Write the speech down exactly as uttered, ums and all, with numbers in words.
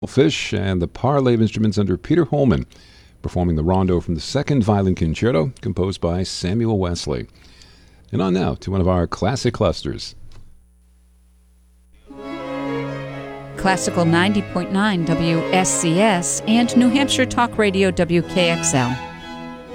Fish and the Parley of Instruments under Peter Holman, performing the rondo from the Second Violin Concerto, composed by Samuel Wesley. And on now to one of our classic clusters. Classical ninety point nine W S C S and New Hampshire Talk Radio W K X L.